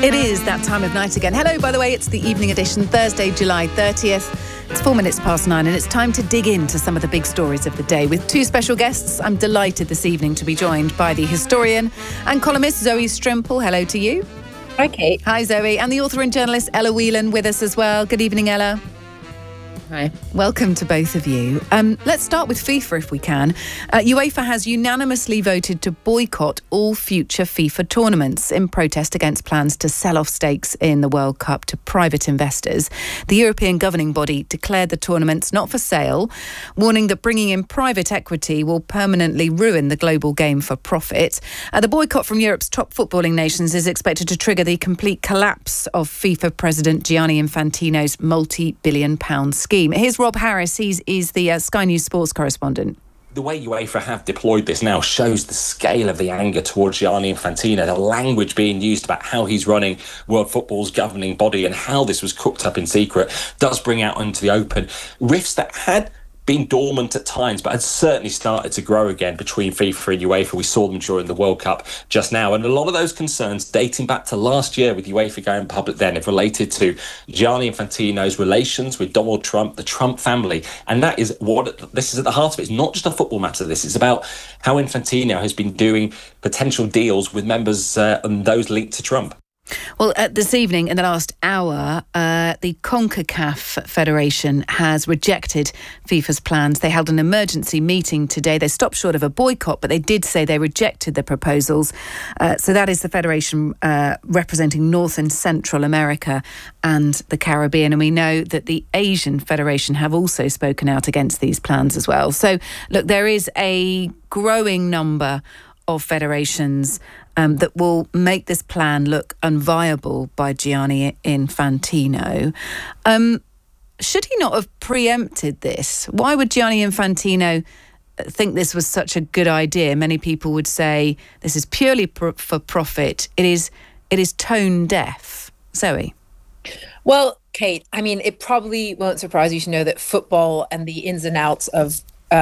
It is that time of night again. Hello, by the way, it's the evening edition, Thursday, July 30th. It's 4 minutes past 9 and it's time to dig into some of the big stories of the day. With two special guests, I'm delighted this evening to be joined by the historian and columnist Zoe Strimple. Hello to you. Hi, Kate. Hi, Zoe. And the author and journalist Ella Whelan with us as well. Good evening, Ella. Hi. Welcome to both of you. Let's start with FIFA if we can. UEFA has unanimously voted to boycott all future FIFA tournaments in protest against plans to sell off stakes in the World Cup to private investors. The European governing body declared the tournaments not for sale, warning that bringing in private equity will permanently ruin the global game for profit. The boycott from Europe's top footballing nations is expected to trigger the complete collapse of FIFA President Gianni Infantino's multi-billion-pound scheme. Here's Rob Harris. He's the Sky News sports correspondent. The way UEFA have deployed this now shows the scale of the anger towards Gianni Infantino, the language being used about how he's running world football's governing body and how this was cooked up in secret does bring out into the open rifts that had been dormant at times, but had certainly started to grow again between FIFA and UEFA. We saw them during the World Cup just now. And a lot of those concerns dating back to last year with UEFA going public then have related to Gianni Infantino's relations with Donald Trump, the Trump family. And that is what this is at the heart of it. It's not just a football matter. This is about how Infantino has been doing potential deals with members and those linked to Trump. Well, this evening, in the last hour, the CONCACAF Federation has rejected FIFA's plans. They held an emergency meeting today. They stopped short of a boycott, but they did say they rejected the proposals. So that is the federation representing North and Central America and the Caribbean. And we know that the Asian Federation have also spoken out against these plans as well. So, look, there is a growing number of federations that will make this plan look unviable by Gianni Infantino. Should he not have preempted this? Why would Gianni Infantino think this was such a good idea? Many people would say this is purely for profit. It is tone deaf. Zoe? Well, Kate, I mean, it probably won't surprise you to know that football and the ins and outs of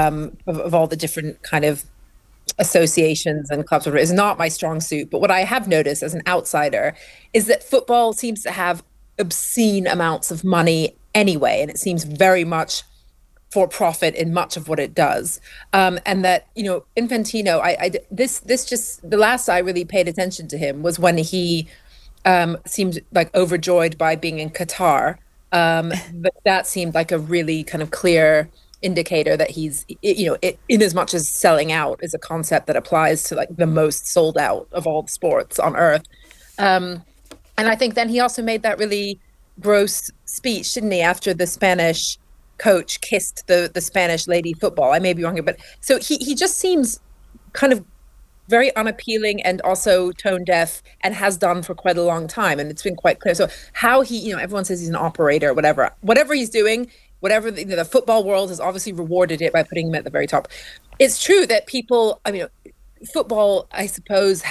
all the different kind of associations and clubs is not my strong suit. But what I have noticed as an outsider is that football seems to have obscene amounts of money anyway, and it seems very much for profit in much of what it does. And that, you know, Infantino, this just the last I really paid attention to him was when he seemed like overjoyed by being in Qatar. But that seemed like a really kind of clear indicator that he's, you know, in as much as selling out is a concept that applies to like the most sold out of all the sports on earth. And I think then he also made that really gross speech, didn't he, after the Spanish coach kissed the Spanish lady football. I may be wrong here, but so he just seems kind of very unappealing and also tone deaf, and has done for quite a long time. And it's been quite clear. So how he, you know, everyone says he's an operator or whatever he's doing, whatever the football world has obviously rewarded it by putting him at the very top. It's true that people, I mean, football, I suppose,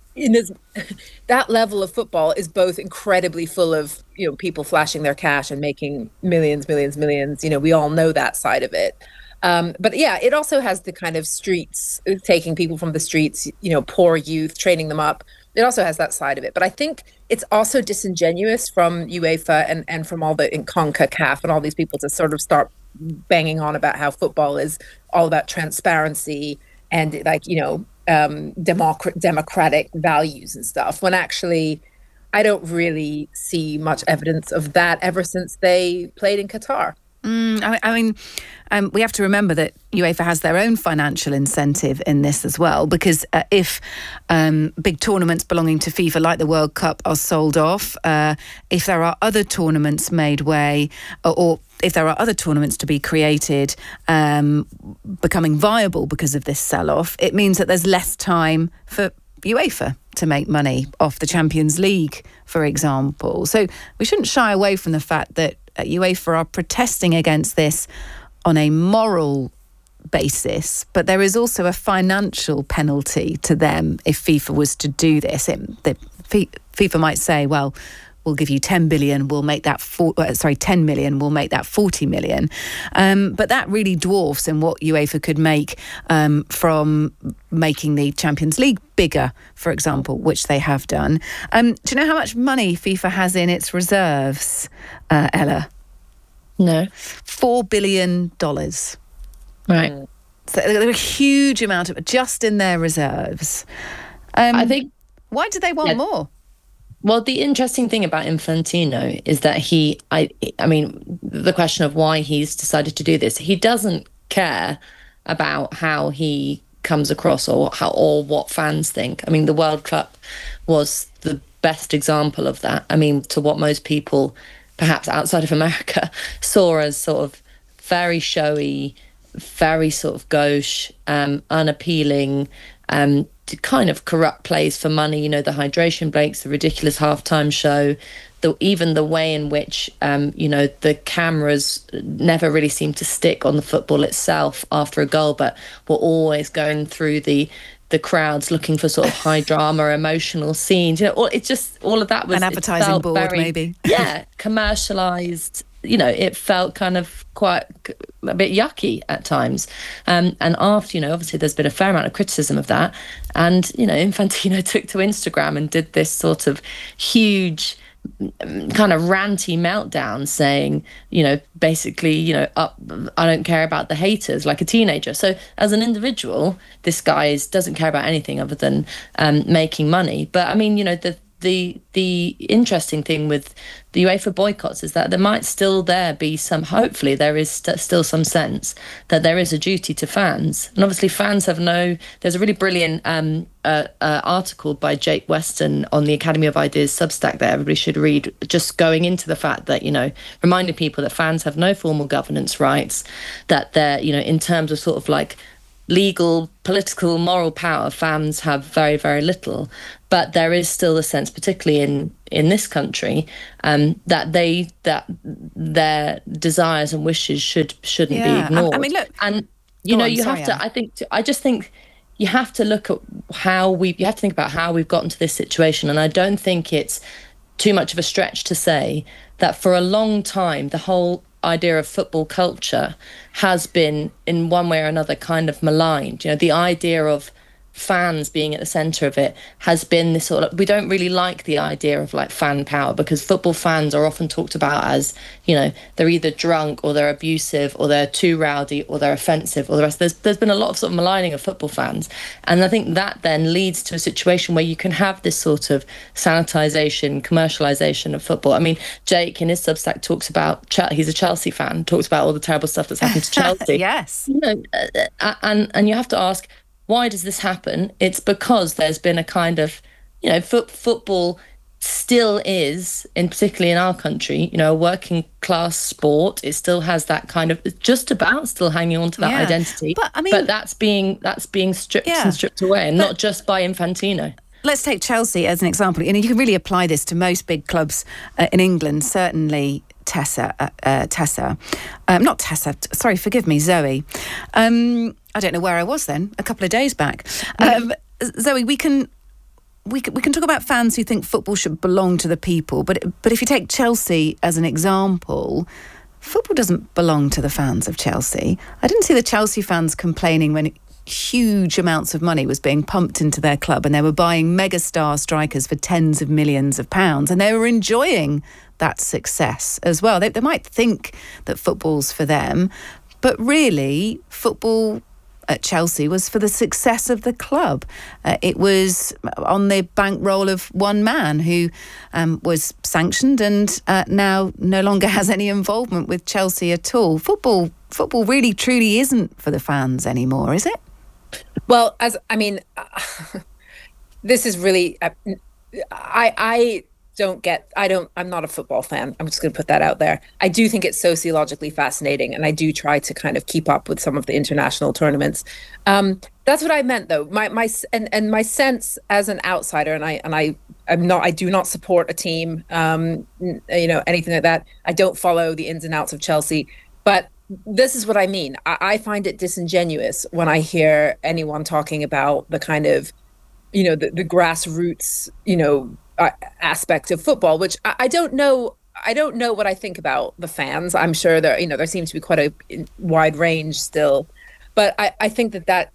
that level of football is both incredibly full of, you know, people flashing their cash and making millions. You know, we all know that side of it. But yeah, it also has the kind of streets, taking people from the streets, you know, poor youth, training them up. It also has that side of it. But I think it's also disingenuous from UEFA and from all the in CONCACAF and all these people to sort of start banging on about how football is all about transparency and, like, you know, democratic values and stuff, when actually I don't really see much evidence of that ever since they played in Qatar. I mean, we have to remember that UEFA has their own financial incentive in this as well, because if big tournaments belonging to FIFA, like the World Cup, are sold off, if there are other tournaments made way, or if there are other tournaments to be created becoming viable because of this sell-off, it means that there's less time for UEFA to make money off the Champions League, for example. So we shouldn't shy away from the fact that UEFA are protesting against this on a moral basis, but there is also a financial penalty to them if FIFA was to do this. FIFA might say, well, we'll give you 10 billion, we'll make that 10 million, we'll make that 40 million. But that really dwarfs in what UEFA could make from making the Champions League bigger, for example, which they have done. Do you know how much money FIFA has in its reserves, Ella? No. $4 billion. Right. So they're a huge amount of just in their reserves. I think. Why do they want more? Well, the interesting thing about Infantino is that I mean, the question of why he's decided to do this, he doesn't care about how he comes across or what fans think. I mean, the World Cup was the best example of that. I mean, to what most people, perhaps outside of America, saw as sort of very showy, very sort of gauche, unappealing, kind of corrupt plays for money. You know, the hydration breaks, the ridiculous halftime show, even the way in which, the cameras never really seemed to stick on the football itself after a goal, but were always going through the crowds looking for sort of high drama, emotional scenes. You know, it's just all of that was an advertising board, maybe. Yeah, commercialized. You know, it felt kind of quite a bit yucky at times. And after, obviously there's been a fair amount of criticism of that. And, Infantino took to Instagram and did this sort of huge kind of ranty meltdown saying, basically, I don't care about the haters, like a teenager. So as an individual, this guy doesn't care about anything other than making money. But I mean, the interesting thing with the UEFA boycotts is that there might still be some, hopefully there is still some sense that there is a duty to fans. And obviously fans there's a really brilliant article by Jake Weston on the Academy of Ideas Substack that everybody should read, just going into the fact that, reminding people that fans have no formal governance rights, that they're, in terms of sort of like legal, political, moral power, fans have very, very little. But there is still a sense, particularly in this country, that their desires and wishes shouldn't be ignored. I mean, look, and I just think you have to look at you have to think about how we've gotten to this situation. And I don't think it's too much of a stretch to say that for a long time, the whole idea of football culture has been in one way or another kind of maligned. The idea of fans being at the center of it has been this sort of, we don't really like the idea of like fan power, because football fans are often talked about as, they're either drunk or they're abusive or they're too rowdy or they're offensive or the rest. There's been a lot of sort of maligning of football fans. And I think that then leads to a situation where you can have this sort of sanitization, commercialization of football. I mean, Jake in his Substack talks about, he's a Chelsea fan, talks about all the terrible stuff that's happened to Chelsea. Yes. And you have to ask, why does this happen? It's because there's been a kind of, football still is, particularly in our country, a working class sport. It still has that kind of, just about still hanging on to that identity. But that's being stripped and stripped away, and not just by Infantino. Let's take Chelsea as an example. You can really apply this to most big clubs in England, certainly Zoe. I don't know where I was then, a couple of days back. Zoe, we can talk about fans who think football should belong to the people, but if you take Chelsea as an example, football doesn't belong to the fans of Chelsea. I didn't see the Chelsea fans complaining when huge amounts of money was being pumped into their club and they were buying megastar strikers for tens of millions of pounds, and they were enjoying that success as well. They might think that football's for them, but really football at Chelsea was for the success of the club. It was on the bankroll of one man who was sanctioned and now no longer has any involvement with Chelsea at all. Football really truly isn't for the fans anymore, is it? Well, this is really, I'm not a football fan. I'm just going to put that out there. I do think it's sociologically fascinating, and I do try to kind of keep up with some of the international tournaments. That's what I meant, though. My sense as an outsider, and I do not support a team, anything like that. I don't follow the ins and outs of Chelsea, but this is what I mean. I find it disingenuous when I hear anyone talking about the kind of, the grassroots, aspect of football, which I don't know. I don't know what I think about the fans. I'm sure there seems to be quite a wide range still, but I think that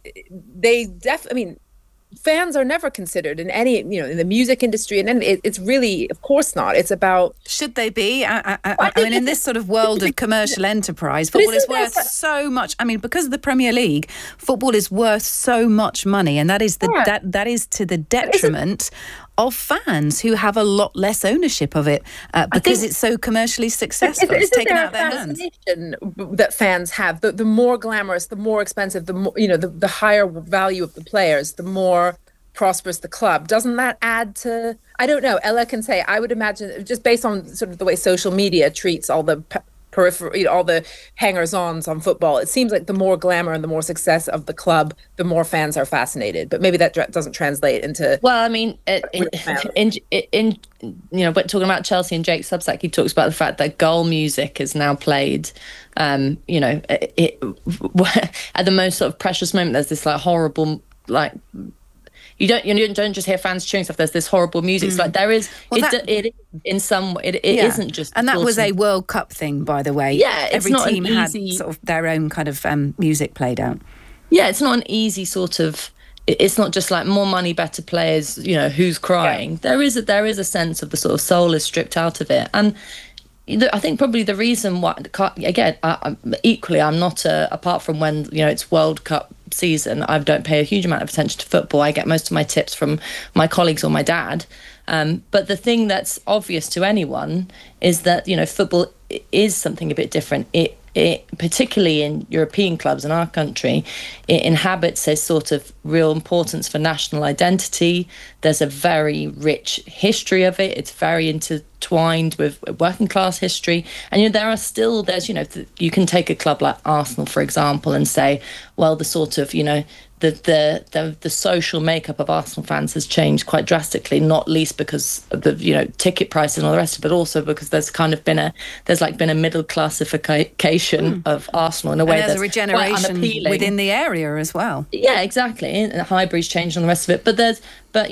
fans are never considered in any, in the music industry, and it's really, of course not. It's about, should they be? I mean, in this sort of world of commercial enterprise, football is worth so much. I mean, because of the Premier League, football is worth so much money, and that is that is to the detriment of fans who have a lot less ownership of it because it's so commercially successful. It's taken out of their hands. That fans have, the more glamorous, the more expensive, the more, the higher value of the players, the more prosperous the club. Doesn't that add to, I don't know, Ella can say, I would imagine, just based on sort of the way social media treats all the periphery, all the hangers-ons on football, it seems like the more glamour and the more success of the club, the more fans are fascinated. But maybe that doesn't translate into. Well, I mean, in but talking about Chelsea and Jake Substack, he talks about the fact that goal music is now played. At the most sort of precious moment, there's this like horrible like. You don't just hear fans cheering stuff. There's this horrible music. It's like there is. Well, it in some way. It isn't just. And that was a World Cup thing, by the way. Yeah, every team had sort of their own kind of music played out. Yeah, it's not an easy sort of. It's not just like more money, better players. Who's crying? Yeah. There is a sense of the sort of soul is stripped out of it, and I think probably the reason why, again, equally, I'm not apart from when it's World Cup season, I don't pay a huge amount of attention to football. I get most of my tips from my colleagues or my dad. But the thing that's obvious to anyone is that football is something a bit different. It particularly in European clubs in our country, it inhabits a sort of real importance for national identity. There's a very rich history of it. It's very intertwined with working class history. And there's you can take a club like Arsenal, for example, and say, well, the sort of the social makeup of Arsenal fans has changed quite drastically, not least because of the ticket prices and all the rest of it, but also because there's been a middle classification of Arsenal in a way that's a regeneration within the area as well. Yeah, exactly. And Highbury's changed and the rest of it, but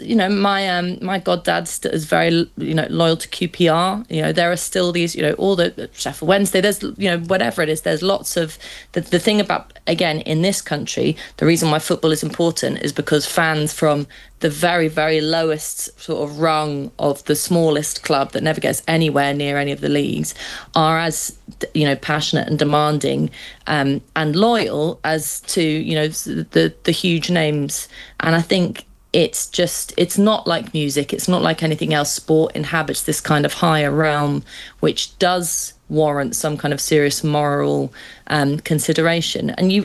my goddad is very loyal to QPR. There are still these all the Sheffield Wednesday. There's whatever it is. There's lots of the thing about, again, in this country, the reason why football is important is because fans from the very, very lowest sort of rung of the smallest club that never gets anywhere near any of the leagues are as passionate and demanding and loyal as to the huge names. And I think it's not like music, it's not like anything else. Sport inhabits this kind of higher realm which does warrant some kind of serious moral consideration,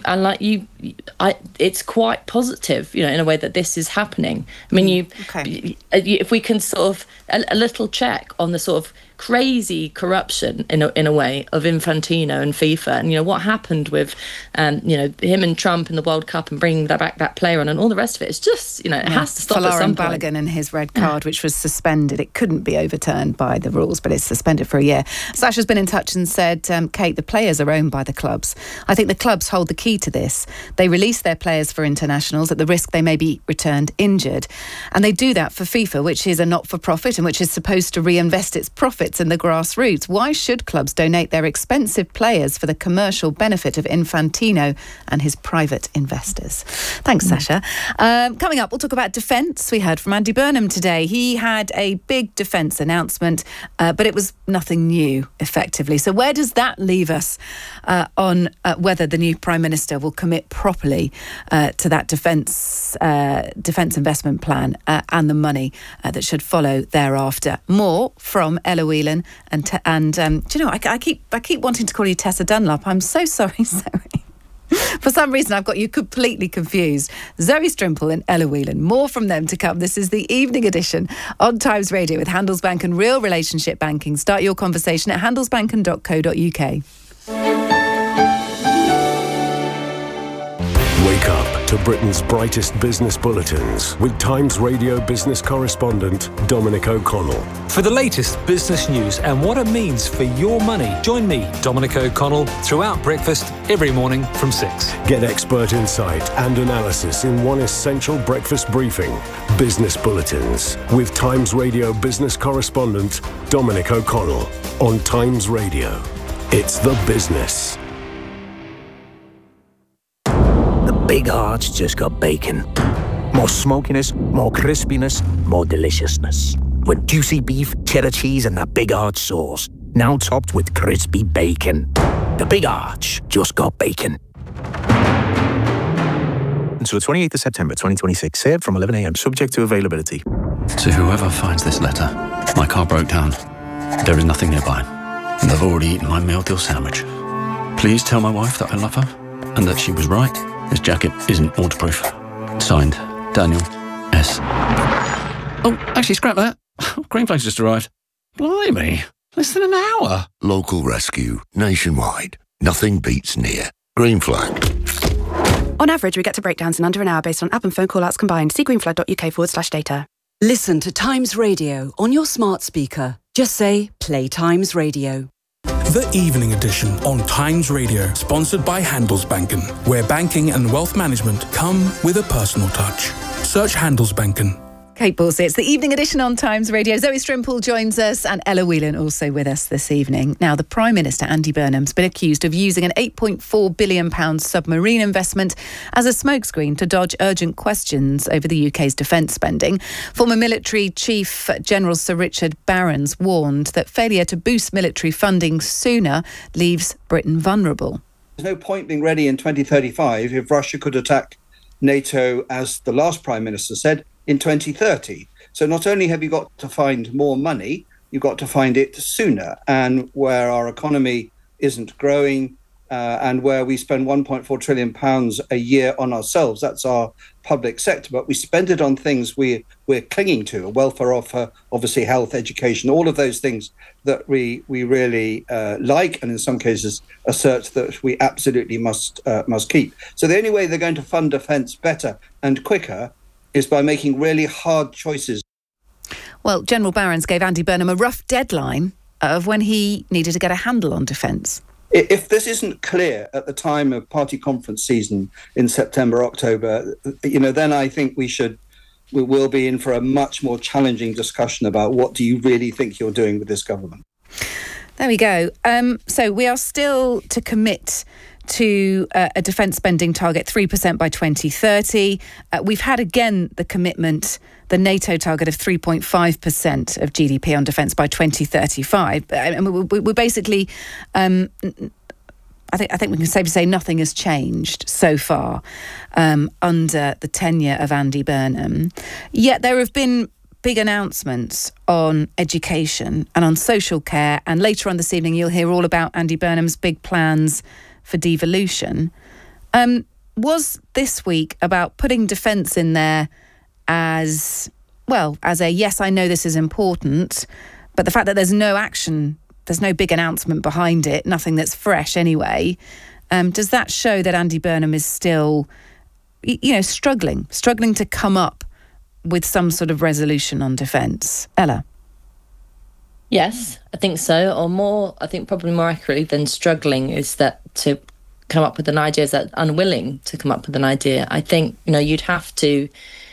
it's quite positive in a way that this is happening. I mean, if we can sort of a little check on the sort of crazy corruption in a way of Infantino and FIFA, and what happened with him and Trump in the World Cup and bringing that player on and all the rest of it. It's just it has to stop at some point. Balogun and his red card, which was suspended, it couldn't be overturned by the rules, but it's suspended for a year. Sasha's been in touch and said, Kate, the players are owned by the clubs. I think the clubs hold the key to this. They release their players for internationals at the risk they may be returned injured, and they do that for FIFA, which is a not-for-profit and which is supposed to reinvest its profits in the grassroots. Why should clubs donate their expensive players for the commercial benefit of Infantino and his private investors? Thanks, Sasha. Coming up, we'll talk about defence. We heard from Andy Burnham today. He had a big defence announcement, but it was nothing new, effectively. So where does that leave us on whether the new Prime Minister will commit properly to that defence investment plan and the money that should follow thereafter? More from Ella Whelan and do you know, I keep wanting to call you Tessa Dunlop. I'm so sorry, Zoe. For some reason, I've got you completely confused. Zoe Strimple and Ella Whelan. More from them to come. This is the evening edition on Times Radio with Handelsbanken and Real Relationship Banking. Start your conversation at handelsbanken.co.uk. Wake up to Britain's brightest business bulletins with Times Radio business correspondent Dominic O'Connell. For the latest business news and what it means for your money, join me, Dominic O'Connell, throughout breakfast every morning from 6. Get expert insight and analysis in one essential breakfast briefing. Business Bulletins with Times Radio business correspondent Dominic O'Connell on Times Radio. It's the business. The Big Arch just got bacon. More smokiness, more crispiness, more deliciousness. With juicy beef, cheddar cheese and the Big Arch sauce. Now topped with crispy bacon. The Big Arch just got bacon. Until the 28th of September 2026, served from 11 a.m, subject to availability. To whoever finds this letter, my car broke down. There is nothing nearby, and I've already eaten my meal deal sandwich. Please tell my wife that I love her, and that she was right. This jacket isn't waterproof. Signed, Daniel S. Oh, actually, scrap that. Green Flag's just arrived. Blimey, less than an hour. Local rescue, nationwide. Nothing beats near. Green Flag. On average, we get to breakdowns in under an hour based on app and phone call-outs combined. See greenflag.uk/data. Listen to Times Radio on your smart speaker. Just say, play Times Radio. The Evening Edition on Times Radio, sponsored by Handelsbanken, where banking and wealth management come with a personal touch. Search Handelsbanken. Kate Borsey, it's the Evening Edition on Times Radio. Zoe Strimple joins us and Ella Whelan also with us this evening. Now, the Prime Minister, Andy Burnham's been accused of using an £8.4 billion submarine investment as a smokescreen to dodge urgent questions over the UK's defence spending. Former Military Chief General Sir Richard Barrons warned that failure to boost military funding sooner leaves Britain vulnerable. There's no point being ready in 2035 if Russia could attack NATO, as the last Prime Minister said, in 2030. So not only have you got to find more money, you've got to find it sooner. And where our economy isn't growing and where we spend £1.4 trillion a year on ourselves, that's our public sector, but we spend it on things we're clinging to, a welfare offer, obviously health, education, all of those things that we really like, and in some cases assert that we absolutely must keep. So the only way they're going to fund defence better and quicker is by making really hard choices. Well, General Barrons gave Andy Burnham a rough deadline of when he needed to get a handle on defence. If this isn't clear at the time of party conference season in September, October, then I think we will be in for a much more challenging discussion about what do you really think you're doing with this government. There we go. So we are still to commit to a defence spending target 3% by 2030. We've had again the commitment, the NATO target of 3.5% of GDP on defence by 2035. And we're basically, I think we can safely say nothing has changed so far under the tenure of Andy Burnham. Yet there have been big announcements on education and on social care. And later on this evening, you'll hear all about Andy Burnham's big plans for devolution. Was this week about putting defence in there as a yes, I know this is important, but the fact that there's no action, there's no big announcement behind it, nothing that's fresh anyway, does that show that Andy Burnham is still, struggling to come up with some sort of resolution on defence? Ella? Yes, I think so. Or more, I think probably more accurately than struggling is that to come up with an idea is that unwilling to come up with an idea. I think, you'd have to,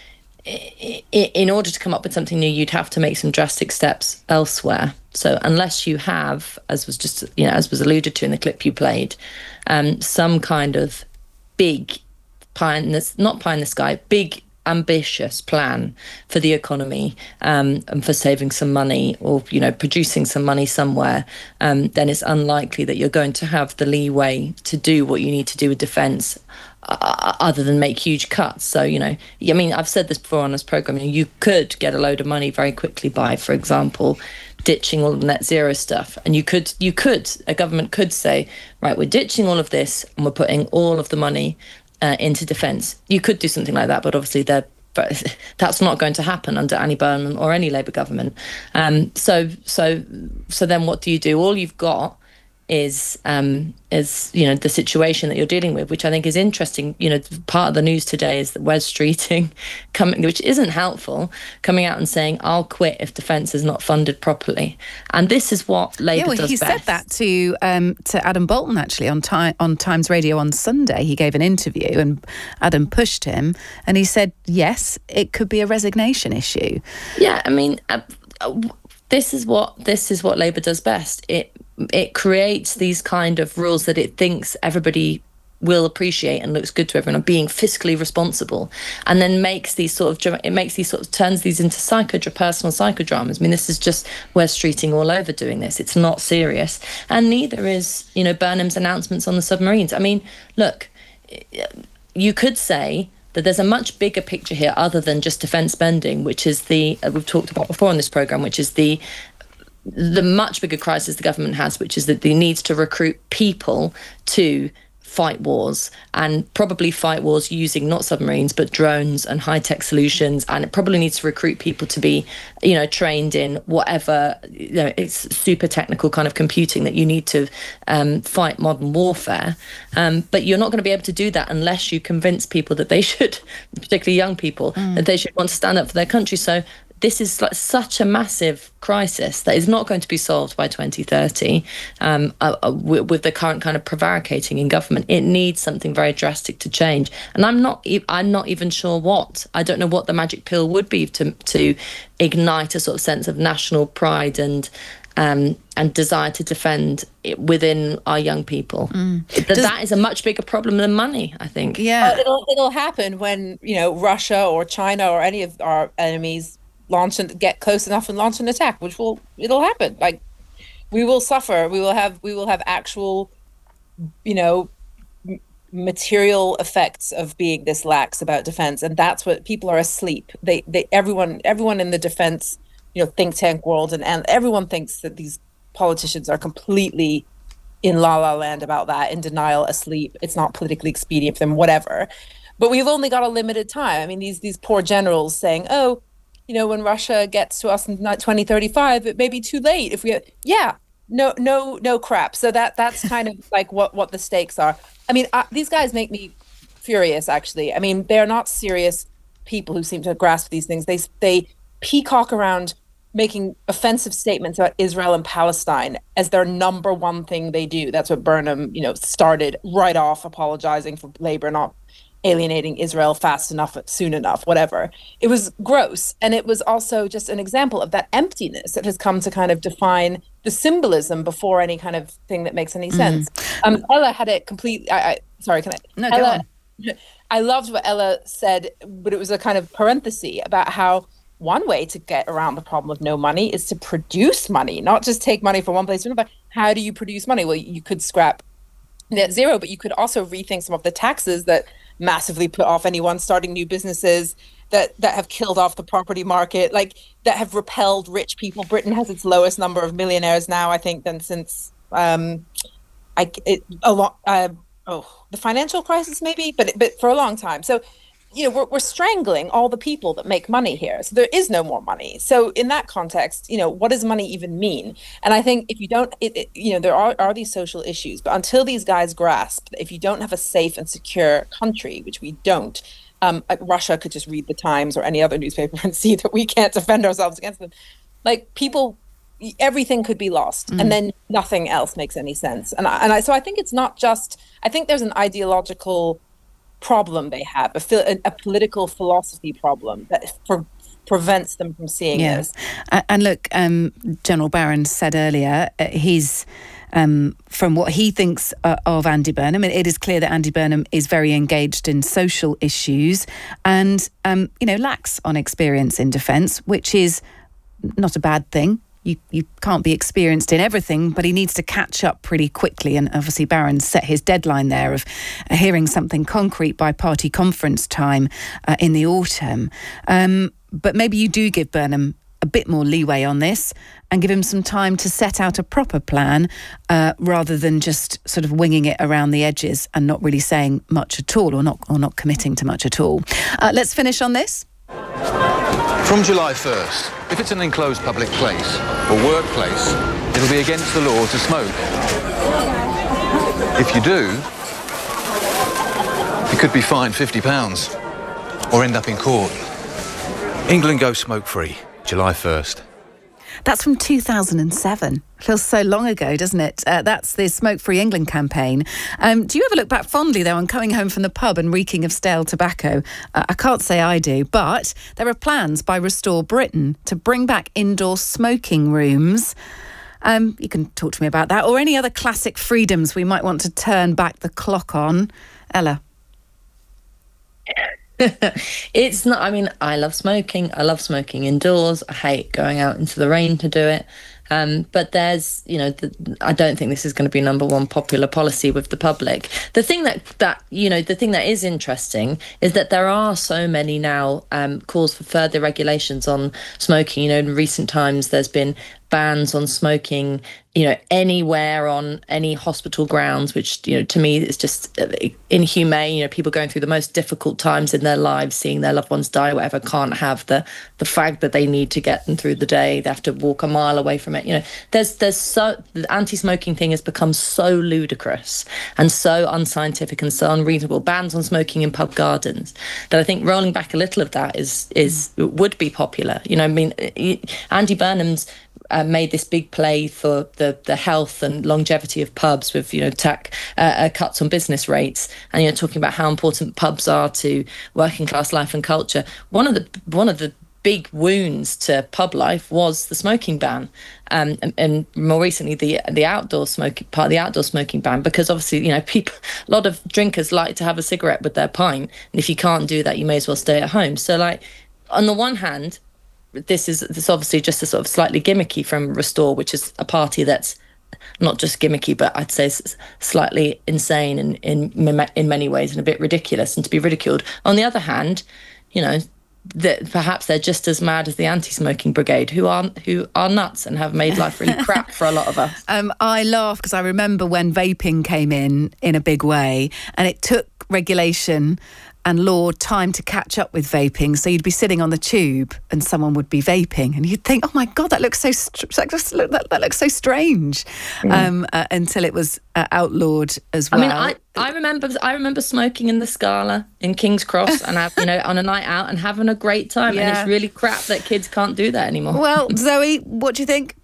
in order to come up with something new, you'd have to make some drastic steps elsewhere. So unless you have, as was alluded to in the clip you played, some kind of big not pie in the sky, big ambitious plan for the economy and for saving some money or producing some money somewhere, then it's unlikely that you're going to have the leeway to do what you need to do with defence other than make huge cuts. So I've said this before on this programme, you could get a load of money very quickly by, for example, ditching all the net zero stuff, and a government could say, right, we're ditching all of this and we're putting all of the money into defence. You could do something like that, but obviously that's not going to happen under Andy Burnham or any Labour government. So then what do? All you've got is the situation that you're dealing with, which I think is interesting. Part of the news today is that Wes Streeting, which isn't helpful, coming out and saying, "I'll quit if defence is not funded properly." And this is what Labour does he best. said that to Adam Bolton actually on Times Radio on Sunday. He gave an interview and Adam pushed him, and he said, "Yes, it could be a resignation issue." Yeah, I mean. This is what Labour does best. It creates these kind of rules that it thinks everybody will appreciate and looks good to everyone, and being fiscally responsible, and then turns these into personal psychodramas. I mean, this is just Wes Streeting all over doing this. It's not serious, and neither is Burnham's announcements on the submarines. I mean, look, you could say that there's a much bigger picture here other than just defence spending, which is we've talked about before on this programme, which is the much bigger crisis the government has, which is that they need to recruit people to fight wars, and probably fight wars using not submarines but drones and high-tech solutions, and it probably needs to recruit people to be trained in whatever it's super technical kind of computing that you need to fight modern warfare, but you're not going to be able to do that unless you convince people that they should, particularly young people, that they should want to stand up for their country. So this is like such a massive crisis that is not going to be solved by 2030 with the current kind of prevaricating in government. It needs something very drastic to change, and I'm not even sure what. I don't know what the magic pill would be to ignite a sort of sense of national pride and desire to defend it within our young people. That is a much bigger problem than money, I think. Yeah, it'll happen when Russia or China or any of our enemies get close enough and launch an attack, it'll happen. Like, we will suffer. We will have actual, material effects of being this lax about defense, and that's what people are asleep. Everyone in the defense, think tank world, and everyone thinks that these politicians are completely in la land about that, in denial, asleep. It's not politically expedient for them, whatever. But we've only got a limited time. I mean, these poor generals saying, "Oh, when Russia gets to us in 2035, it may be too late." No crap. So that's kind of like what the stakes are. I mean, these guys make me furious, actually. I mean, they're not serious people who seem to grasp these things. They peacock around making offensive statements about Israel and Palestine as their number one thing they do. That's what Burnham, started right off, apologizing for Labour not alienating Israel fast enough, soon enough, whatever. It was gross. And it was also just an example of that emptiness that has come to kind of define the symbolism before any kind of thing that makes any sense. Ella had it completely... sorry, can I... No, go on. I loved what Ella said, but it was a kind of parenthesis about how one way to get around the problem of no money is to produce money, not just take money from one place to another. How do you produce money? Well, you could scrap net zero, but you could also rethink some of the taxes that massively put off anyone starting new businesses, that have killed off the property market, like that have repelled rich people. Britain has its lowest number of millionaires now, I think, than since the financial crisis, maybe, but for a long time. So, we're strangling all the people that make money here. So there is no more money. So in that context, what does money even mean? And I think if you don't, there are these social issues, but until these guys grasp that if you don't have a safe and secure country, which we don't, Russia could just read the Times or any other newspaper and see that we can't defend ourselves against them. Like, everything could be lost, and then nothing else makes any sense. So I think it's not just, I think there's an ideological problem they have, a political philosophy problem that prevents them from seeing this. And look, General Barron said earlier, he's from what he thinks of Andy Burnham, it is clear that Andy Burnham is very engaged in social issues and lacks on experience in defence, which is not a bad thing. You can't be experienced in everything, but he needs to catch up pretty quickly. And obviously Barron set his deadline there of hearing something concrete by party conference time in the autumn. But maybe you do give Burnham a bit more leeway on this and give him some time to set out a proper plan rather than just sort of winging it around the edges and not really saying much at all or not committing to much at all. Let's finish on this. From July 1st, if it's an enclosed public place or workplace, it'll be against the law to smoke. If you do, you could be fined £50 or end up in court. England goes smoke-free, July 1st. That's from 2007. Feels so long ago, doesn't it? That's the Smoke Free England campaign. Do you ever look back fondly, though, on coming home from the pub and reeking of stale tobacco? I can't say I do, but there are plans by Restore Britain to bring back indoor smoking rooms. You can talk to me about that, or any other classic freedoms we might want to turn back the clock on. Ella? It's not, I mean, I love smoking. I love smoking indoors. I hate going out into the rain to do it. But there's, you know, I don't think this is going to be number one popular policy with the public. The thing that is interesting is that there are so many now calls for further regulations on smoking. You know, in recent times, there's been bans on smoking, you know, anywhere on any hospital grounds, which, you know, to me is just inhumane. You know, people going through the most difficult times in their lives, seeing their loved ones die, whatever, can't have the fag that they need to get them through the day. They have to walk a mile away from it. You know, there's so, the anti-smoking thing has become so ludicrous and so unscientific and so unreasonable. Bans on smoking in pub gardens, that I think rolling back a little of that would be popular. You know, I mean, Andy Burnham's made this big play for the health and longevity of pubs with, you know, cuts on business rates, and you're talking about how important pubs are to working class life and culture. One of the big wounds to pub life was the smoking ban, and more recently the outdoor smoking ban, because obviously, you know, a lot of drinkers like to have a cigarette with their pint, and if you can't do that, you may as well stay at home. So, like, on the one hand, this is obviously just a sort of slightly gimmicky from Restore, which is a party that's not just gimmicky, but I'd say slightly insane in many ways and a bit ridiculous and to be ridiculed. On the other hand, you know, that perhaps they're just as mad as the anti-smoking brigade, who are nuts and have made life really crap for a lot of us. I laugh because I remember when vaping came in a big way, and it took regulation and law time to catch up with vaping. So you'd be sitting on the tube and someone would be vaping, and you'd think, "Oh my God, that looks so that looks so strange," until it was outlawed as well. I mean, I remember smoking in the Scala in King's Cross and on a night out and having a great time. Yeah. And it's really crap that kids can't do that anymore. Well, Zoe, what do you think?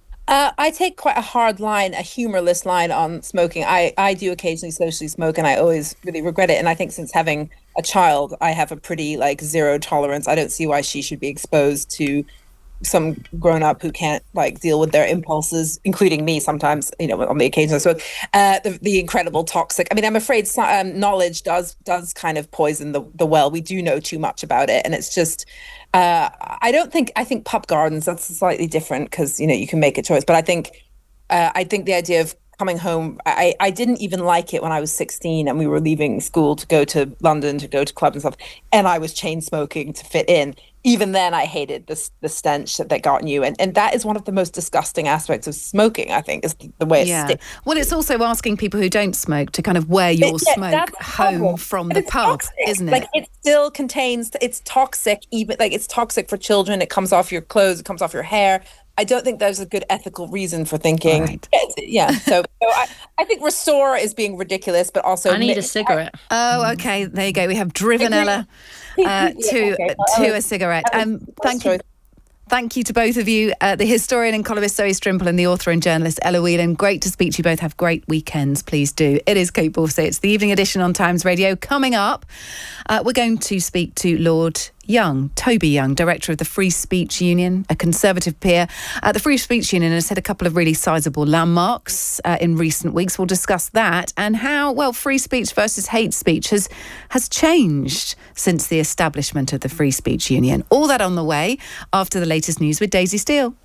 I take quite a hard line, a humorless line on smoking. I do occasionally socially smoke, and I always really regret it. And I think since having a child, I have a pretty zero tolerance. I don't see why she should be exposed to some grown up who can't deal with their impulses, including me sometimes, you know, on the occasion. So the incredible toxic. I mean, I'm afraid knowledge does kind of poison the well. We do know too much about it, and it's just. I think pub gardens, that's slightly different because, you know, you can make a choice. But I think the idea of coming home, I didn't even like it when I was 16 and we were leaving school to go to London, to go to clubs and stuff. And I was chain smoking to fit in. Even then, I hated the stench that got in you. And that is one of the most disgusting aspects of smoking, I think, is the way it sticks. Well, it's also asking people who don't smoke to kind of wear your smoke home from the pub, isn't it? Like, it still contains, it's toxic, even it's toxic for children. It comes off your clothes, it comes off your hair. I don't think there's a good ethical reason for thinking. Right. Yeah. So I think Restore is being ridiculous, but also I need a cigarette. Oh, okay. There you go. We have driven Ella to a cigarette. Thank you to both of you, the historian and columnist Zoe Strimple and the author and journalist Ella Whelan. Great to speak to you both. Have great weekends, please do. It is Kate Borsay. It's the evening edition on Times Radio. Coming up, we're going to speak to Lord Young, Toby Young, director of the Free Speech Union, a Conservative peer. The Free Speech Union has hit a couple of really sizable landmarks in recent weeks. We'll discuss that and how, free speech versus hate speech has changed since the establishment of the Free Speech Union. All that on the way after the latest news with Daisy Steele.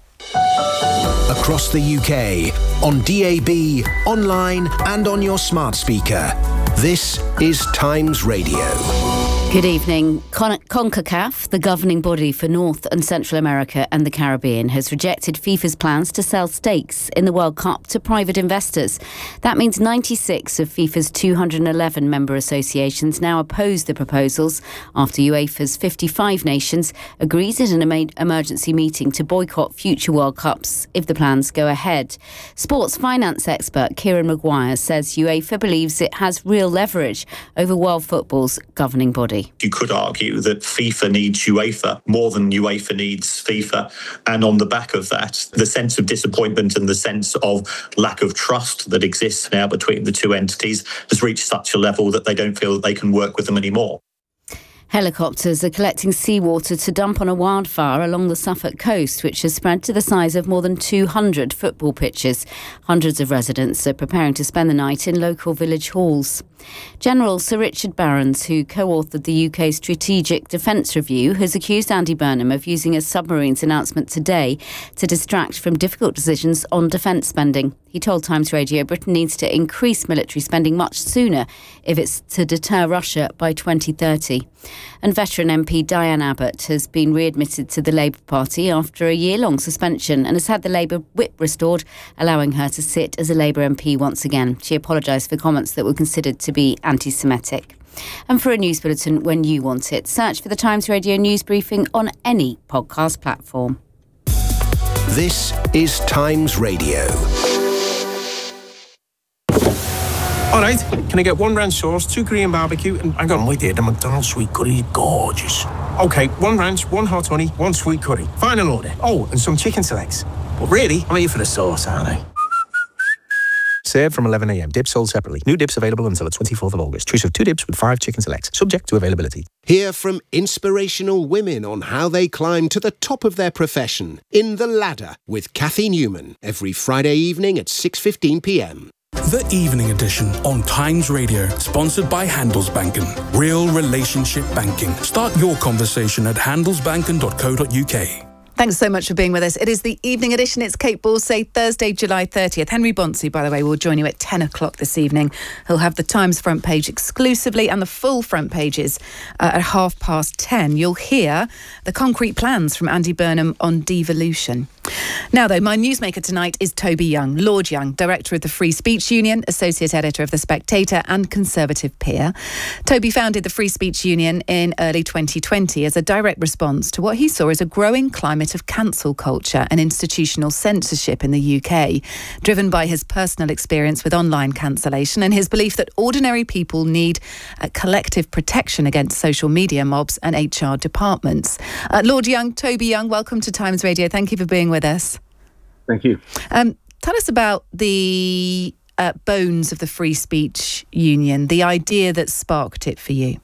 Across the UK, on DAB, online and on your smart speaker. This is Times Radio. Good evening. CONCACAF, the governing body for North and Central America and the Caribbean, has rejected FIFA's plans to sell stakes in the World Cup to private investors. That means 96 of FIFA's 211 member associations now oppose the proposals after UEFA's 55 nations agreed at an emergency meeting to boycott future World Cups if the plans go ahead. Sports finance expert Kieran Maguire says UEFA believes it has real leverage over world football's governing body. You could argue that FIFA needs UEFA more than UEFA needs FIFA. And on the back of that, the sense of disappointment and the sense of lack of trust that exists now between the two entities has reached such a level that they don't feel that they can work with them anymore. Helicopters are collecting seawater to dump on a wildfire along the Suffolk coast, which has spread to the size of more than 200 football pitches. Hundreds of residents are preparing to spend the night in local village halls. General Sir Richard Barrons, who co-authored the UK Strategic Defence Review, has accused Andy Burnham of using a submarine's announcement today to distract from difficult decisions on defence spending. He told Times Radio Britain needs to increase military spending much sooner if it's to deter Russia by 2030. And veteran MP Diane Abbott has been readmitted to the Labour Party after a year-long suspension and has had the Labour whip restored, allowing her to sit as a Labour MP once again. She apologised for comments that were considered to be anti-Semitic. And for a news bulletin when you want it, search for the Times Radio News Briefing on any podcast platform. This is Times Radio. All right, can I get 1 ranch sauce, 2 Korean barbecue, and hang on, wait there, the McDonald's sweet curry is gorgeous. Okay, 1 ranch, 1 hot honey, 1 sweet curry. Final order. Oh, and some chicken selects. But really, I'm here for the sauce, aren't I? Served from 11 a.m. Dips sold separately. New dips available until the 24th of August. Choose of 2 dips with 5 chicken selects. Subject to availability. Hear from inspirational women on how they climb to the top of their profession in The Ladder with Kathy Newman every Friday evening at 6:15 p.m. The Evening Edition on Times Radio, sponsored by Handelsbanken. Real relationship banking. Start your conversation at handelsbanken.co.uk. Thanks so much for being with us. It is the Evening Edition. It's Kate Borsay, Thursday, July 30th. Henry Bonsu, by the way, will join you at 10 o'clock this evening. He'll have the Times front page exclusively and the full front pages at 10:30. You'll hear the concrete plans from Andy Burnham on devolution. Now, though, my newsmaker tonight is Toby Young, Lord Young, Director of the Free Speech Union, Associate Editor of The Spectator and Conservative peer. Toby founded the Free Speech Union in early 2020 as a direct response to what he saw as a growing climate of cancel culture and institutional censorship in the UK, driven by his personal experience with online cancellation and his belief that ordinary people need a collective protection against social media mobs and HR departments. Lord Young, Toby Young, welcome to Times Radio. Thank you for being with us. Thank you. Tell us about the bones of the Free Speech Union, the idea that sparked it for you.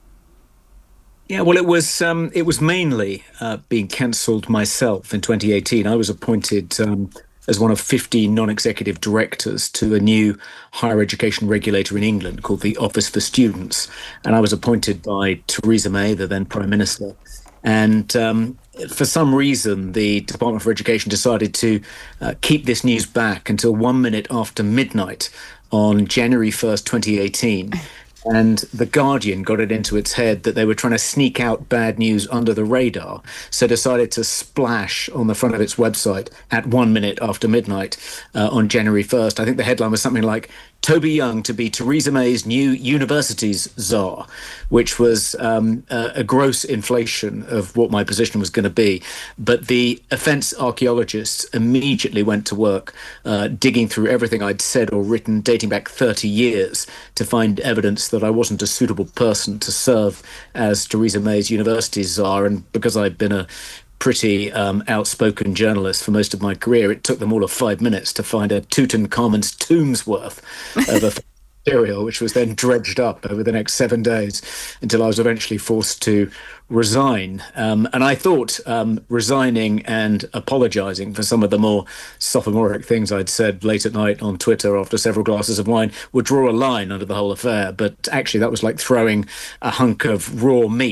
Yeah, well, it was mainly being cancelled myself in 2018. I was appointed as one of 15 non-executive directors to a new higher education regulator in England called the Office for Students. And I was appointed by Theresa May, the then Prime Minister. And for some reason, the Department for Education decided to keep this news back until 1 minute after midnight on January 1st, 2018. And The Guardian got it into its head that they were trying to sneak out bad news under the radar, so decided to splash on the front of its website at 1 minute after midnight on January 1st. I think the headline was something like, Toby Young to be Theresa May's new universities czar, which was a gross inflation of what my position was going to be. But the offence archaeologists immediately went to work digging through everything I'd said or written dating back 30 years to find evidence that I wasn't a suitable person to serve as Theresa May's universities czar. And because I'd been a pretty outspoken journalist for most of my career, it took them all of 5 minutes to find a Tutankhamun's tomb's worth of material, which was then dredged up over the next 7 days until I was eventually forced to resign. And I thought resigning and apologising for some of the more sophomoric things I'd said late at night on Twitter after several glasses of wine would draw a line under the whole affair. But actually, that was like throwing a hunk of raw meat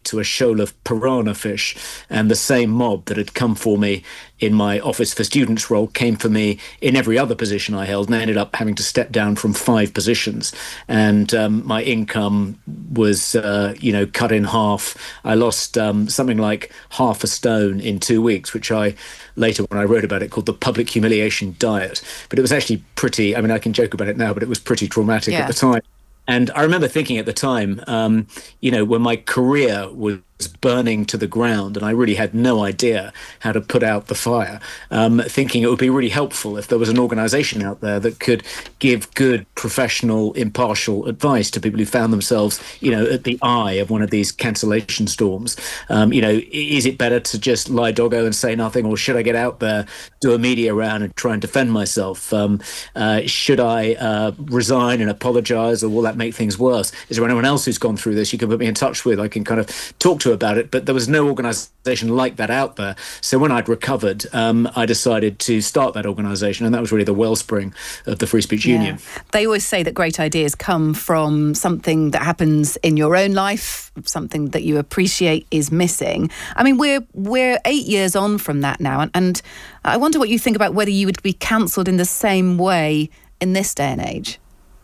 to a shoal of piranha fish, and the same mob that had come for me in my Office for Students role came for me in every other position I held, and I ended up having to step down from 5 positions. And my income was, cut in half. I lost something like half a stone in 2 weeks, which I later, when I wrote about it, called the public humiliation diet. But it was actually pretty, I mean, I can joke about it now, but it was pretty traumatic at the time. And I remember thinking at the time, when my career was burning to the ground and I really had no idea how to put out the fire, thinking it would be really helpful if there was an organisation out there that could give good, professional, impartial advice to people who found themselves, at the eye of one of these cancellation storms. Is it better to just lie doggo and say nothing, or should I get out there, do a media round and try and defend myself? Should I resign and apologise, or will that make things worse? Is there anyone else who's gone through this you can put me in touch with? I can kind of talk to about it, but there was no organisation like that out there. So when I'd recovered, I decided to start that organisation, and that was really the wellspring of the Free Speech Union. They always say that great ideas come from something that happens in your own life, something that you appreciate is missing. I mean, we're 8 years on from that now, and I wonder what you think about whether you would be cancelled in the same way in this day and age.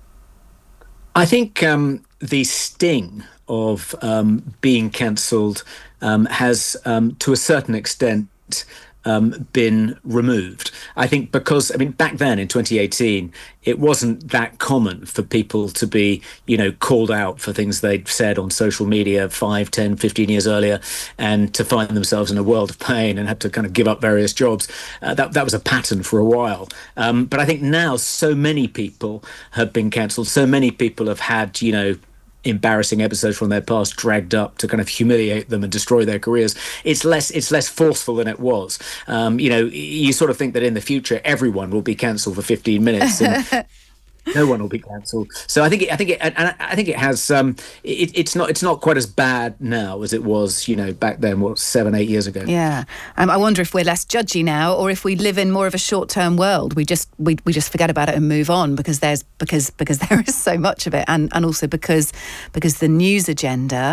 I think the sting of being cancelled has, to a certain extent, been removed. I think because, back then in 2018, it wasn't that common for people to be, called out for things they'd said on social media 5, 10, 15 years earlier, and to find themselves in a world of pain and have to kind of give up various jobs. That was a pattern for a while. But I think now so many people have been cancelled. So many people have had, embarrassing episodes from their past dragged up to kind of humiliate them and destroy their careers. It's less forceful than it was. You sort of think that in the future everyone will be cancelled for 15 minutes and no one will be cancelled. So I think it has. It's not quite as bad now as it was, back then, 7, 8 years ago. Yeah, I wonder if we're less judgy now, or if we live in more of a short-term world. We just forget about it and move on because there is so much of it, and also because the news agenda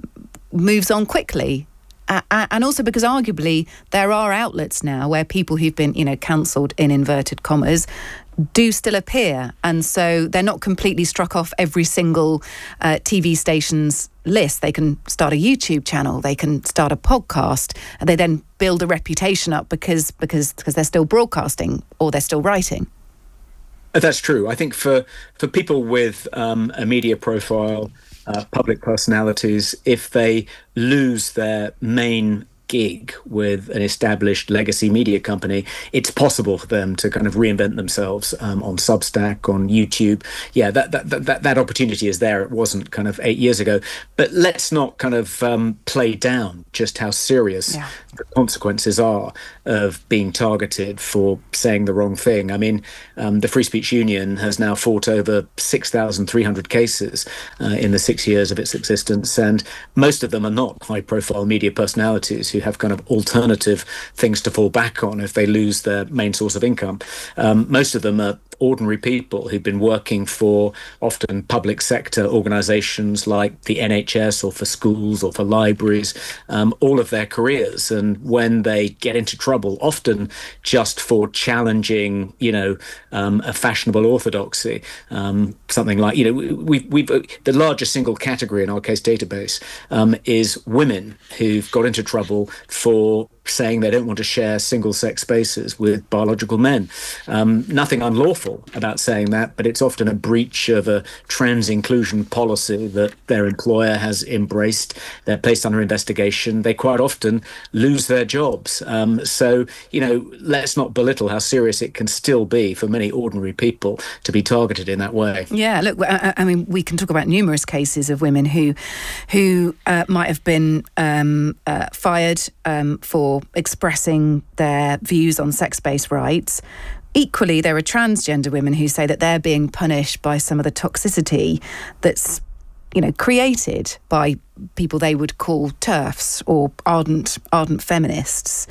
moves on quickly. And also because arguably there are outlets now where people who've been, cancelled in inverted commas do still appear. And so they're not completely struck off every single TV station's list. They can start a YouTube channel, they can start a podcast, and they then build a reputation up because they're still broadcasting or they're still writing. That's true. I think for people with a media profile, public personalities, if they lose their main gig with an established legacy media company, it's possible for them to kind of reinvent themselves on Substack, on YouTube. Yeah, that opportunity is there. It wasn't kind of 8 years ago. But let's not kind of play down just how serious the consequences are of being targeted for saying the wrong thing. The Free Speech Union has now fought over 6,300 cases in the 6 years of its existence, and most of them are not high-profile media personalities who have kind of alternative things to fall back on if they lose their main source of income. Most of them are ordinary people who've been working for often public sector organisations like the NHS or for schools or for libraries all of their careers. And when they get into trouble, often just for challenging, a fashionable orthodoxy, something like, we've the largest single category in our case database is women who've got into trouble for saying they don't want to share single-sex spaces with biological men. Nothing unlawful about saying that, but it's often a breach of a trans inclusion policy that their employer has embraced. They're placed under investigation. They quite often lose their jobs. So, let's not belittle how serious it can still be for many ordinary people to be targeted in that way. Yeah, look, we can talk about numerous cases of women who might have been fired for expressing their views on sex-based rights. Equally, there are transgender women who say that they're being punished by some of the toxicity that's, created by people they would call TERFs or ardent feminists.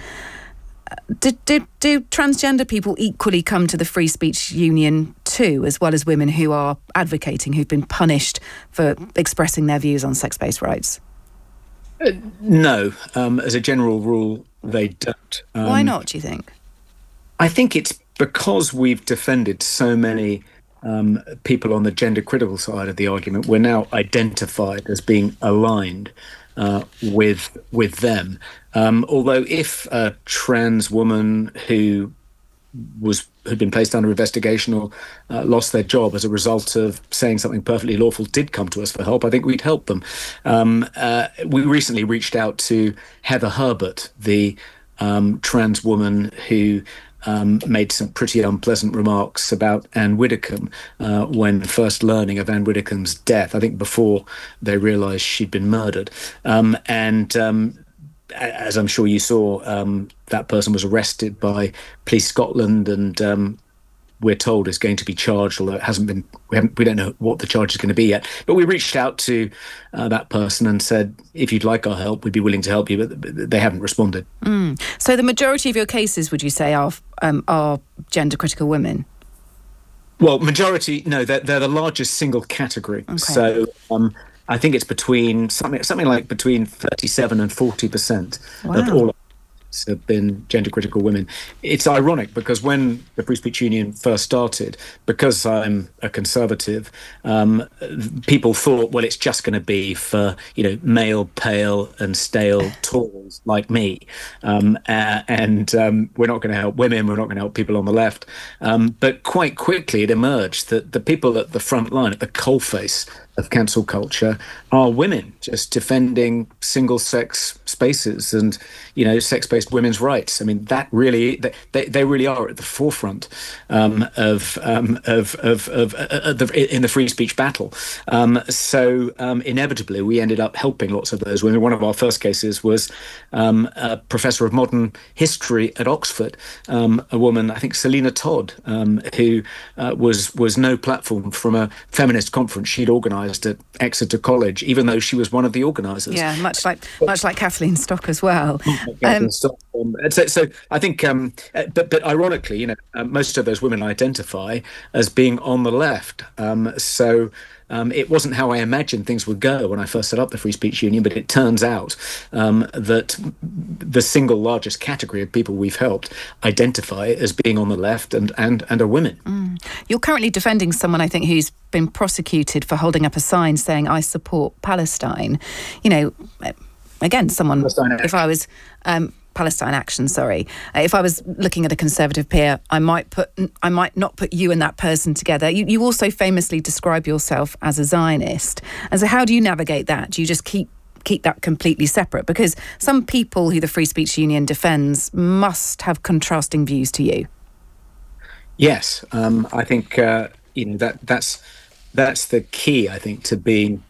Do transgender people equally come to the Free Speech Union too, as well as women who are advocating, who've been punished for expressing their views on sex-based rights? No, as a general rule, they don't. Why not, do you think? I think it's because we've defended so many people on the gender critical side of the argument. We're now identified as being aligned with them. Although if a trans woman who had been placed under investigation or lost their job as a result of saying something perfectly lawful did come to us for help, I think we'd help them. We recently reached out to Heather Herbert, the trans woman who made some pretty unpleasant remarks about Anne Widdecombe when first learning of Anne Widdecombe's death, I think before they realised she'd been murdered. As I'm sure you saw, that person was arrested by Police Scotland and we're told is going to be charged, although it hasn't been. We don't know what the charge is going to be yet. But we reached out to that person and said, if you'd like our help, we'd be willing to help you. But they haven't responded. So the majority of your cases, would you say, are gender critical women? Well, majority, no, they're the largest single category. Okay. So I think it's between something like between 37 and 40% of all have been gender critical women. It's ironic because when the Free Speech Union first started, because I'm a conservative, people thought, well, it's just going to be for, male, pale and stale Tories like me. And we're not going to help women, we're not going to help people on the left. But quite quickly it emerged that the people at the front line, at the coalface of cancel culture, are women just defending single-sex spaces and, sex-based women's rights. I mean, that really, they really are at the forefront in the free speech battle. So inevitably, we ended up helping lots of those women. One of our first cases was a professor of modern history at Oxford, a woman, I think Selina Todd, who was no platform from a feminist conference she'd organised at Exeter College, even though she was one of the organisers. Yeah, much like Kathleen Stock as well. So I think, but ironically, most of those women identify as being on the left. It wasn't how I imagined things would go when I first set up the Free Speech Union, but it turns out that the single largest category of people we've helped identify as being on the left and are women. You're currently defending someone, I think, who's been prosecuted for holding up a sign saying, "I support Palestine." Again, someone, if I was... Palestine Action, sorry. If I was looking at a Conservative peer, I might not put you and that person together. You also famously describe yourself as a Zionist. And so how do you navigate that? Do you just keep that completely separate? Because some people who the Free Speech Union defends must have contrasting views to you. Yes, I think that's the key, I think, to being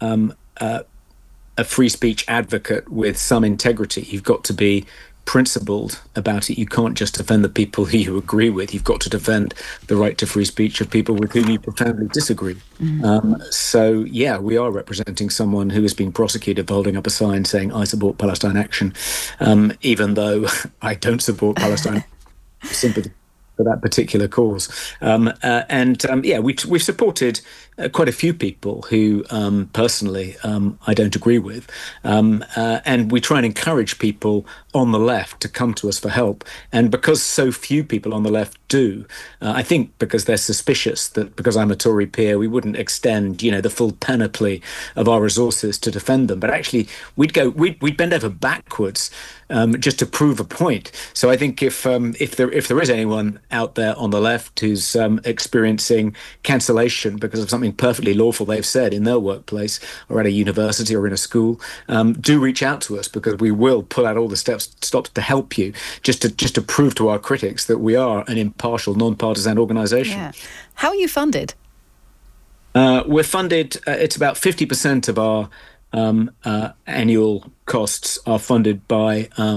a free speech advocate with some integrity. You've got to be principled about it. You can't just defend the people who you agree with. You've got to defend the right to free speech of people with whom you profoundly disagree. So, we are representing someone who has been prosecuted for holding up a sign saying, "I support Palestine Action," even though I don't support Palestine sympathy for that particular cause. We've supported quite a few people who personally I don't agree with. And we try and encourage people on the left to come to us for help. And because so few people on the left do, I think because they're suspicious that because I'm a Tory peer, we wouldn't extend, the full panoply of our resources to defend them. But actually, we'd bend over backwards just to prove a point. So I think if there is anyone out there on the left who's experiencing cancellation because of something perfectly lawful they've said in their workplace or at a university or in a school, do reach out to us, because we will pull out all the stops to help you, just to prove to our critics that we are an impartial, non-partisan organisation. Yeah. How are you funded? We're funded. It's about 50% of our annual costs are funded by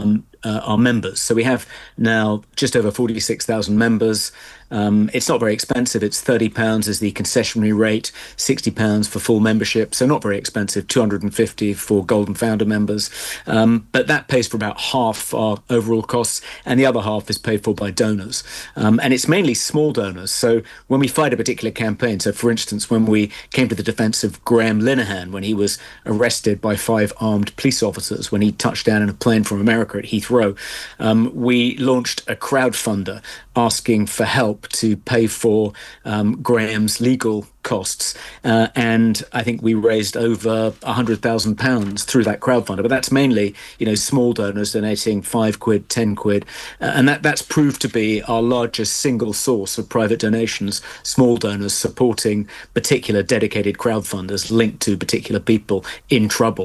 our members. So we have now just over 46,000 members. It's not very expensive. It's £30 is the concessionary rate, £60 for full membership. So not very expensive, $250 for Golden Founder members. But that pays for about half our overall costs, and the other half is paid for by donors. And it's mainly small donors. So when we fight a particular campaign, so for instance, when we came to the defence of Graham Linehan, when he was arrested by 5 armed police officers when he touched down in a plane from America at Heathrow, we launched a crowdfunder asking for help to pay for Graham's legal costs. And I think we raised over £100,000 through that crowdfunder. But that's mainly, small donors donating £5, £10. And that's proved to be our largest single source of private donations, small donors supporting particular dedicated crowdfunders linked to particular people in trouble.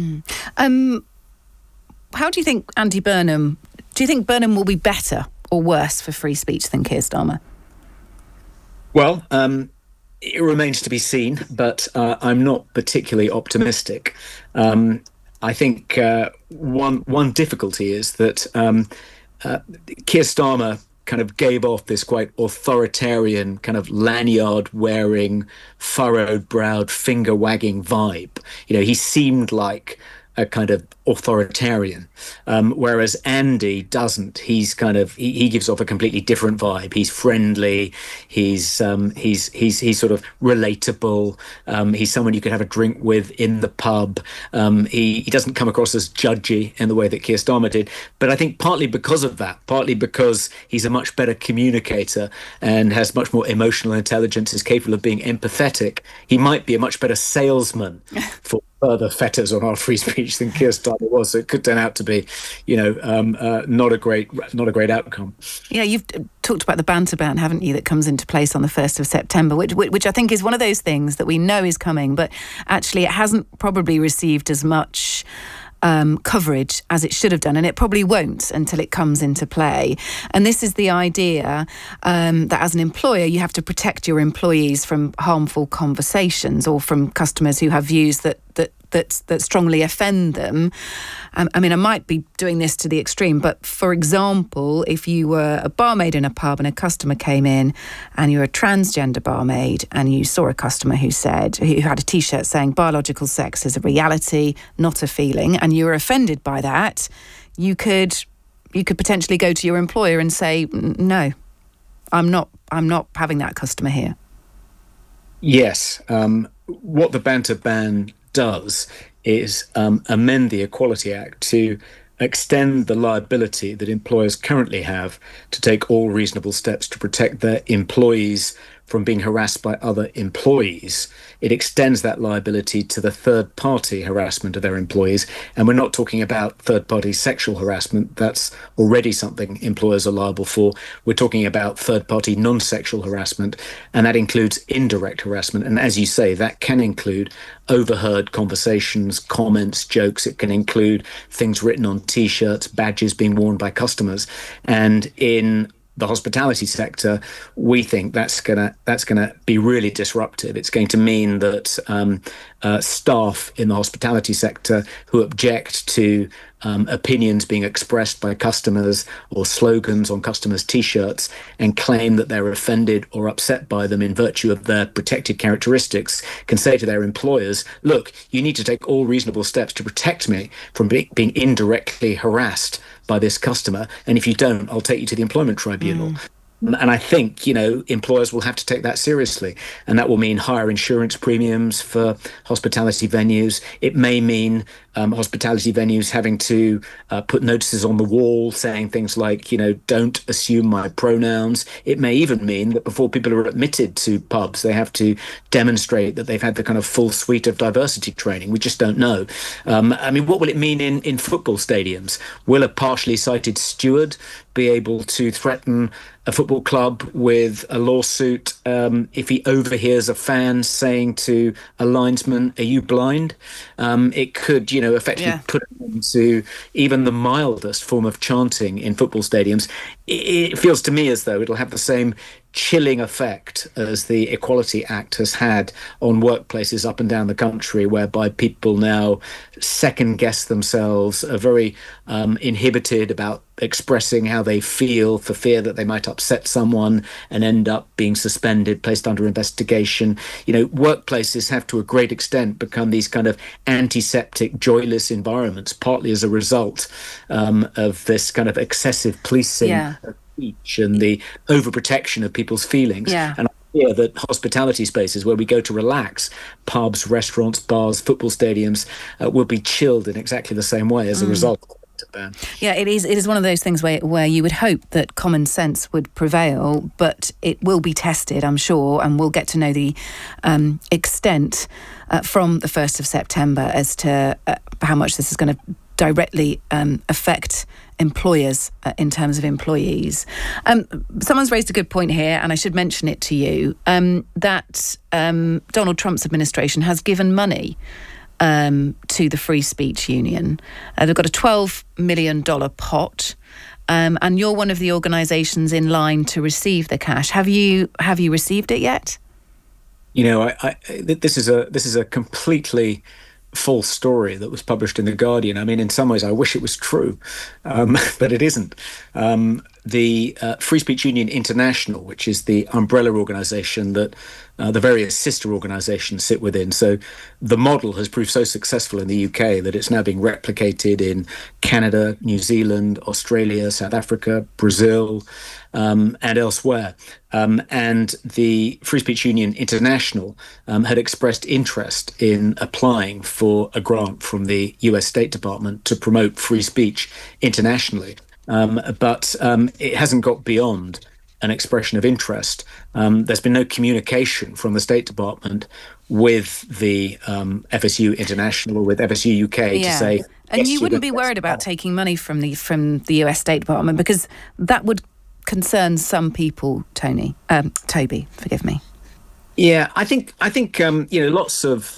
How do you think do you think Burnham will be better or worse for free speech than Keir Starmer? Well, it remains to be seen, but I'm not particularly optimistic. I think one difficulty is that Keir Starmer kind of gave off this quite authoritarian, kind of lanyard-wearing, furrowed-browed, finger-wagging vibe. He seemed like a kind of authoritarian, whereas Andy doesn't. He's kind of he gives off a completely different vibe. He's friendly. He's sort of relatable. He's someone you could have a drink with in the pub. He doesn't come across as judgy in the way that Keir Starmer did. But I think partly because of that, partly because he's a much better communicator and has much more emotional intelligence, is capable of being empathetic. He might be a much better salesman for further fetters on our free speech than Keir Starmer was. So it could turn out to be, not a great outcome. Yeah, you've talked about the banter ban, haven't you, that comes into place on the 1st of September, which I think is one of those things that we know is coming, but actually it hasn't probably received as much coverage as it should have done, and it probably won't until it comes into play. And this is the idea that as an employer you have to protect your employees from harmful conversations or from customers who have views that strongly offend them. I might be doing this to the extreme, but for example, if you were a barmaid in a pub and a customer came in and you're a transgender barmaid and you saw a customer who had a T-shirt saying biological sex is a reality, not a feeling, and you were offended by that, you could potentially go to your employer and say, no, I'm not having that customer here. Yes. What the banter ban does is amend the Equality Act to extend the liability that employers currently have to take all reasonable steps to protect their employees from being harassed by other employees. It extends that liability to the third-party harassment of their employees. And we're not talking about third-party sexual harassment. That's already something employers are liable for. We're talking about third-party non-sexual harassment, and that includes indirect harassment. And as you say, that can include overheard conversations, comments, jokes. It can include things written on T-shirts, badges being worn by customers. And in the hospitality sector, we think that's gonna be really disruptive. It's going to mean that staff in the hospitality sector who object to opinions being expressed by customers or slogans on customers' T-shirts and claim that they're offended or upset by them in virtue of their protected characteristics can say to their employers, look, you need to take all reasonable steps to protect me from being indirectly harassed by this customer, and if you don't, I'll take you to the employment tribunal. And I think, employers will have to take that seriously. And that will mean higher insurance premiums for hospitality venues. It may mean hospitality venues having to put notices on the wall saying things like, don't assume my pronouns. It may even mean that before people are admitted to pubs, they have to demonstrate that they've had the kind of full suite of diversity training. We just don't know. What will it mean in football stadiums? Will a partially sighted steward be able to threaten a football club with a lawsuit if he overhears a fan saying to a linesman, are you blind? It could, effectively put it into even the mildest form of chanting in football stadiums. it feels to me as though it'll have the same chilling effect as the Equality Act has had on workplaces up and down the country, whereby people now second guess themselves, are very inhibited about expressing how they feel for fear that they might upset someone and end up being suspended, placed under investigation. Workplaces have to a great extent become these kind of antiseptic, joyless environments, partly as a result of this kind of excessive policing of speech and the overprotection of people's feelings. And I fear that hospitality spaces where we go to relax, pubs, restaurants, bars, football stadiums, will be chilled in exactly the same way as a result of the ban. Yeah, it is one of those things where you would hope that common sense would prevail, but it will be tested, I'm sure, and we'll get to know the extent from the 1st of September as to how much this is going to directly affect employers in terms of employees. Someone's raised a good point here, and I should mention it to you, that Donald Trump's administration has given money to the Free Speech Union. They've got a $12 million pot, and you're one of the organisations in line to receive the cash. Have you received it yet? This is a completely false story that was published in The Guardian. I mean, in some ways, I wish it was true, but it isn't. The Free Speech Union International, which is the umbrella organisation that the various sister organisations sit within. So the model has proved so successful in the UK that it's now being replicated in Canada, New Zealand, Australia, South Africa, Brazil, and elsewhere. And the Free Speech Union International had expressed interest in applying for a grant from the US State Department to promote free speech internationally. But it hasn't got beyond an expression of interest. There's been no communication from the State Department with the FSU International or with FSU UK to say... And you wouldn't be worried about taking money from the US State Department, because that would concern some people, Toby, forgive me. Yeah, I think lots of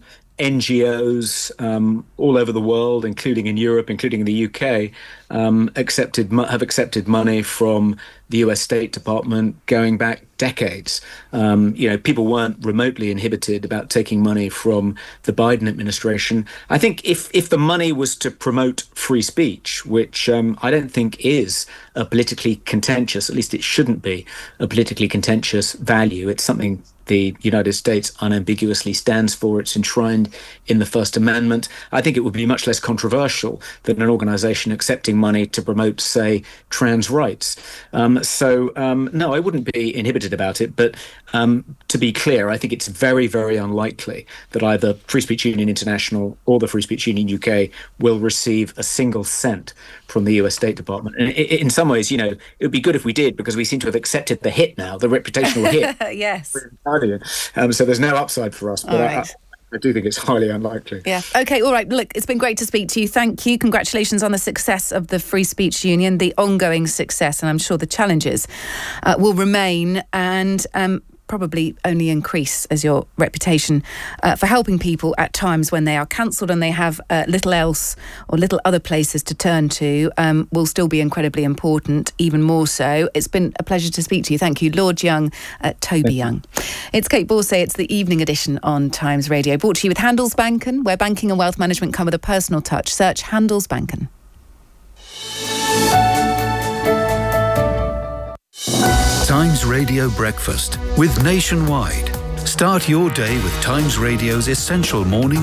NGOs all over the world, including in Europe, including in the UK, have accepted money from the US State Department going back decades. People weren't remotely inhibited about taking money from the Biden administration. I think if the money was to promote free speech, which I don't think is a politically contentious, at least it shouldn't be a politically contentious value. It's something the United States unambiguously stands for. It's enshrined in the First Amendment. I think it would be much less controversial than an organisation accepting money to promote, say, trans rights. No, I wouldn't be inhibited about it. But to be clear, I think it's very, very unlikely that either Free Speech Union International or the Free Speech Union UK will receive a single cent from the US State Department. And in some ways, it would be good if we did, because we seem to have accepted the hit now, the reputational hit. Yes. So there's no upside for us, but I do think it's highly unlikely. Yeah. Okay, all right. Look, it's been great to speak to you. Thank you. Congratulations on the success of the Free Speech Union, the ongoing success, and I'm sure the challenges will remain and probably only increase as your reputation for helping people at times when they are cancelled and they have little else or little other places to turn to will still be incredibly important, even more so. It's been a pleasure to speak to you. Thank you, Lord Young, Toby Young. It's Kate Borsay. It's the evening edition on Times Radio, brought to you with Handelsbanken, where banking and wealth management come with a personal touch. Search Handelsbanken. Times Radio Breakfast with Nationwide. Start your day with Times Radio's essential morning